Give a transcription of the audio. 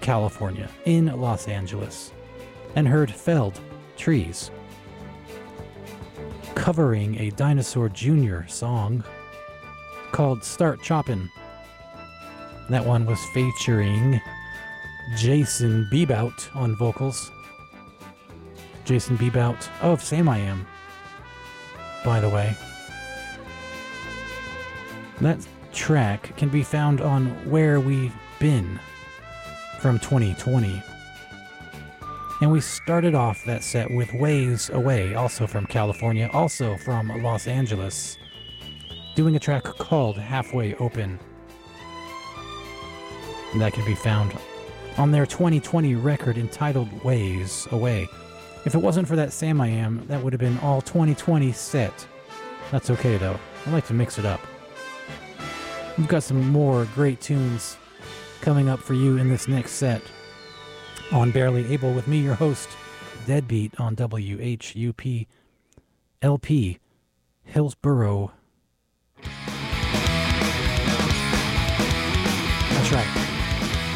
California, in Los Angeles, and heard Felled Trees, covering a Dinosaur Jr. song called Start Choppin'. That one was featuring Jason Bebout on vocals. Jason Bebout of Sam I Am, by the way. That track can be found on Where We've Been from 2020. And we started off that set with Ways Away, also from California, also from Los Angeles, doing a track called Halfway Open. And that can be found on their 2020 record entitled Ways Away. If it wasn't for that Sam I Am, that would have been all 2020 set. That's okay though. I like to mix it up. We've got some more great tunes coming up for you in this next set on Barely Able with me, your host, Deadbeat, on WHUP LP Hillsboro. That's right.